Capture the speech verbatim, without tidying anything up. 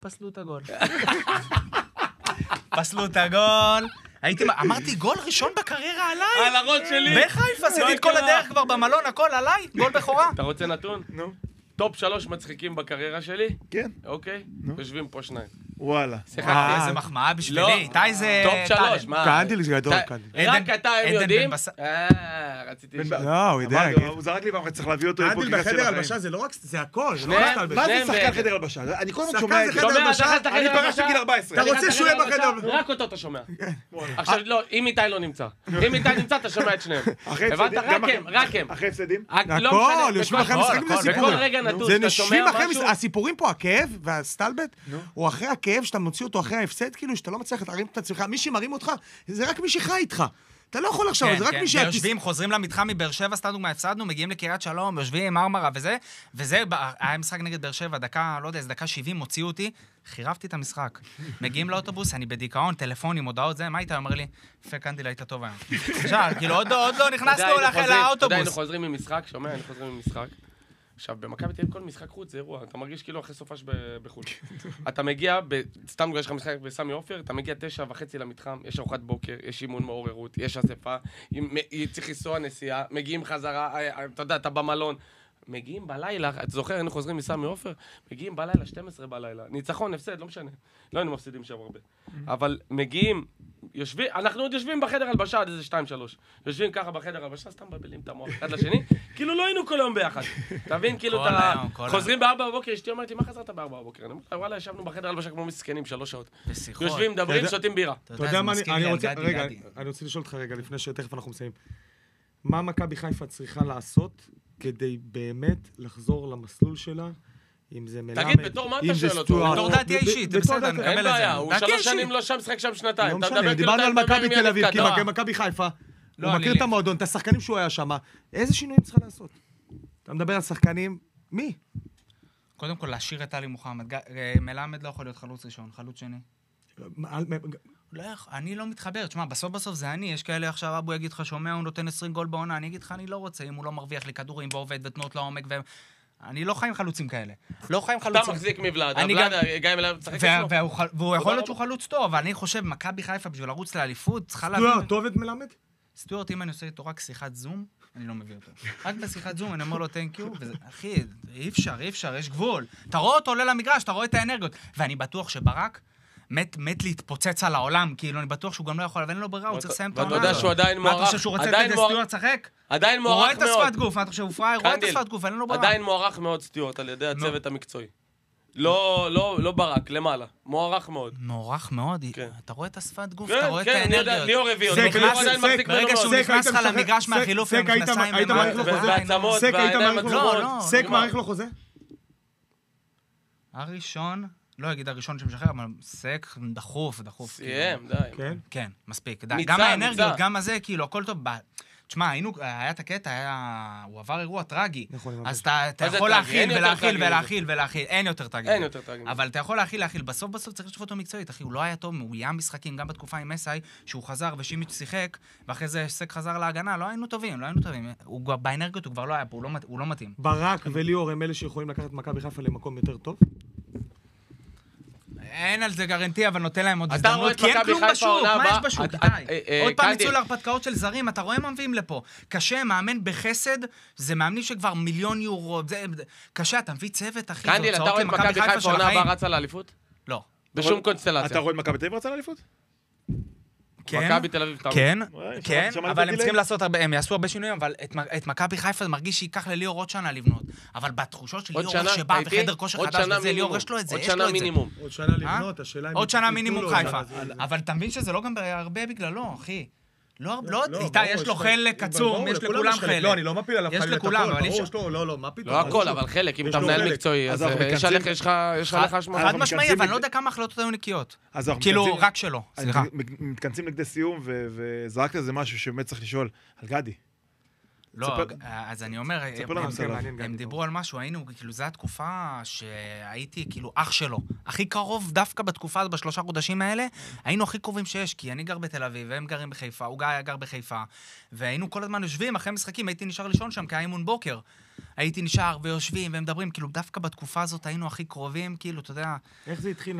פסלו את הגול. פסלו את הגול. הייתי, אמרתי, גול ראשון בקריירה עליי. על הראש שלי. בחיפה, עשיתי את כל הדרך כבר במלון, הכל עליי, גול בכורה. אתה רוצה נתון? נו. טופ שלוש מצחיקים בקריירה שלי? כן. אוקיי? יושבים פה שניים. וואלה. איזה מחמאה בשבילי, איתי זה... טופ שלוש, מה? קנדיל זה גדול, קנדיל. רק אתה, הם יודעים? אה, רציתי לשאול. לא, הוא יודע. הוא זרק לי פעם, צריך להביא אותו קנדיל בחדר הלבשה, זה לא רק, זה הכל. מה זה שחקן חדר הלבשה? אני כל הזמן שומע את זה. אני פרשתי גיל ארבע עשרה. אתה רוצה שהוא יהיה בחדר הלבשה? רק אותו אתה שומע. עכשיו, לא, אם איתי לא נמצא. אם איתי נמצא, אתה שומע את שניהם. הבנת? רק הם, רק הם. אחרי הפסדים? הכל, יושבים אחרי המשחקים בכל לסיפורים. רגע נתון, זה שאתה נשבים שומע אחרי משהו. הסיפורים פה, הכאב והסטלבט, הוא אחרי הכאב שאתה מוציא אותו אחרי ההפסד, כאילו שאתה לא מצליח להרים את עצמך, מי שמרים אותך, זה רק מי שחי איתך. אתה לא יכול עכשיו, זה רק מי שהכיס... יושבים, חוזרים למתחם מבאר שבע, סתם דוגמה, הפסדנו, מגיעים לקריית שלום, יושבים, מרמרה וזה, וזה, היה משחק נגד באר שבע, דקה, לא יודע, איזה דקה שבעים, הוציאו אותי, חירבתי את המשחק. מגיעים לאוטובוס, אני בדיכאון, טלפונים, הודעות, זה, מה היית? אומר לי, יפה, קנדיל, היית טוב היום. עכשיו, כאילו, עוד לא נכנסנו לאוטובוס. היינו חוזרים ממשחק, שומע, היינו חוזרים ממשחק. עכשיו, במכבי תל אביב כל משחק חוץ זה אירוע, אתה מרגיש כאילו אחרי סופש בחו"ל. אתה מגיע, סתם יש לך משחק בסמי עופר, אתה מגיע תשע וחצי למתחם, יש ארוחת בוקר, יש אימון מעוררות, יש אספה, צריך לנסוע נסיעה, מגיעים חזרה, אתה יודע, אתה במלון, מגיעים בלילה, אתה זוכר, היינו חוזרים מסמי עופר, מגיעים בלילה, שתים עשרה בלילה, ניצחון, הפסד, לא משנה, לא היינו מפסידים שם הרבה, אבל מגיעים, יושבים, אנחנו עוד יושבים בחדר הלבשה עד איזה שתיים שלוש. יושבים ככה בחדר הלבשה, סתם מבלים את המוח אחד לשני, כאילו לא היינו כל היום ביחד. תבין, כאילו אתה... חוזרים בארבע בבוקר, אשתי אומרת לי, מה חזרת בארבע בבוקר? אני אומר, וואלה, ישבנו בחדר הלבשה כמו מסכנים, שלוש שעות. יושבים, מדברים, שותים בירה. אתה יודע מה, אני רוצה... רגע, אני רוצה לשאול אותך רגע, לפני שתכף אנחנו מסיימים. מה מכבי חיפה צריכה לעשות כדי באמת לחזור למסלול שלה? אם זה מלמד, תגיד, בתור מה אתה שואל אותו? בתור דעתי האישית, זה בסדר, אני מקבל את זה. אין בעיה, הוא שלוש שנים לא שם, שחק שם שנתיים. לא משנה, דיברנו על מכבי תל אביב, כי מכבי חיפה, הוא מכיר את המועדון, את השחקנים שהוא היה שם. איזה שינויים צריכה לעשות? אתה מדבר על שחקנים, מי? קודם כל, להשאיר את עלי מוחמד. מלמד לא יכול להיות חלוץ ראשון, חלוץ שני. אני לא מתחבר, תשמע, בסוף בסוף זה אני, יש כאלה עכשיו, אבו יגיד לך, שומע, הוא נותן עשרים גול בעונה, אני אגיד לך, אני לא רוצה, אם הוא לא מרוויח לי כדורים ועובד ותנועות לעומק ו... אני לא חיים חלוצים כאלה. לא חיים חלוצים. אתה מחזיק מבלעד, הבלעד, גם אליו צריך אצלו. והוא יכול להיות שהוא חלוץ טוב, אבל אני חושב, מכבי חיפה בשביל לרוץ לאליפות, צריכה להבין... סטוארט, טוב את מלמד? סטוארט, אם אני עושה איתו רק שיחת זום, אני לא מביא אותו. רק בשיחת זום, אני אומר לו, thank you, וזה, אחי, אי אפשר, אי אפשר, יש גבול. אתה רואה אותו עולה למגרש, אתה רואה את האנרגיות. ואני בטוח שברק מת, מת להתפוצץ על העולם, כאילו אני בטוח שהוא גם לא יכול, אבל אין לו ברירה, הוא צריך לסיים את העונה הזאת. ואתה יודע שהוא עדיין מוערך, מה אתה חושב שהוא רוצה לתת לסטוארט לשחק? עדיין הוא מוערך מאוד. רואה את השפת גוף, אתה חושב, הוא פראייר, רואה את השפת גוף, אין לו ברירה. עדיין מוערך מאוד סטוארט על ידי הצוות המקצועי. לא, לא, לא ברק, למעלה. מוערך מאוד. מוערך מאוד? אתה רואה את השפת גוף, אתה רואה את האנרגיות. כן, כן, ליאור הביא אותו. ברגע שהוא נכנס לך למגרש מהחילוף, הם מכנסיים והעצמות, והעיניים עצמות. סק מעריך לו חוזה? הראשון, לא אגיד הראשון שמשחרר, אבל סק דחוף, דחוף. סיים, די. כן? כן, מספיק. גם האנרגיות, גם הזה, כאילו, הכל טוב. תשמע, היינו, היה את הקטע, היה, הוא עבר אירוע טרגי. אז אתה יכול להכיל ולהכיל ולהכיל ולהכיל, אין יותר טרגי. אין יותר טרגי. אבל אתה יכול להכיל, להכיל. בסוף בסוף צריך לשפוט אותו מקצועית, אחי, הוא לא היה טוב, הוא היה משחקים, גם בתקופה עם מסאי, שהוא חזר ושימיץ' שיחק, ואחרי זה סק חזר להגנה, לא היינו טובים, לא היינו טובים. באנרגיות הוא כבר לא היה פה, הוא לא מתאים. ברק וליאור הם אלה שיכולים לקחת מכבי חיפה למקום יותר טוב? אין על זה גרנטי, אבל נותן להם עוד הזדמנות, כי אין כלום בשוק, מה יש בשוק, די? עוד פעם יצאו להרפתקאות של זרים, אתה רואה מה מביאים לפה. קשה, מאמן בחסד, זה מאמנים שכבר מיליון יורו, קשה, אתה מביא צוות, אחי, קנדיל, אתה רואה את מכבי חיפה עונה הבאה רצה לאליפות? לא. בשום קונסטלציה. אתה רואה את מכבי תל אביב רצה לאליפות? מכבי תל אביב, כן, כן, אבל הם צריכים לעשות הרבה, הם יעשו הרבה שינויים, אבל את מכבי חיפה מרגיש שייקח לליאור עוד שנה לבנות, אבל בתחושות של ליאור שבא בחדר כושר חדש וזה, ליאור יש לו את זה, יש לו את זה. עוד שנה לבנות, השאלה אם... עוד שנה מינימום חיפה, אבל אתה מבין שזה לא גם הרבה בגללו, אחי. לא, לא, איתה יש לו חלק עצום, יש לכולם חלק. לא, אני לא מפיל עליו יש לכולם, אבל יש... לא, לא, מה פתאום? לא הכל, אבל חלק, אם אתה מנהל מקצועי, אז יש עליך, יש לך אשמה. חד משמעי, אבל אני לא יודע כמה החלטות היו נקיות. כאילו, רק שלו, סליחה. מתכנסים לכדי סיום, וזרקת איזה משהו שבאמת צריך לשאול על גדי. לא, אז אני אומר, הם דיברו על משהו, היינו, כאילו, זו התקופה שהייתי, כאילו, אח שלו. הכי קרוב, דווקא בתקופה, בשלושה חודשים האלה, היינו הכי קרובים שיש, כי אני גר בתל אביב, והם גרים בחיפה, הוא גר בחיפה, והיינו כל הזמן יושבים, אחרי משחקים, הייתי נשאר לישון שם, כי היה אימון בוקר. הייתי נשאר ויושבים, והם מדברים, כאילו, דווקא בתקופה הזאת היינו הכי קרובים, כאילו, אתה יודע... איך זה התחיל?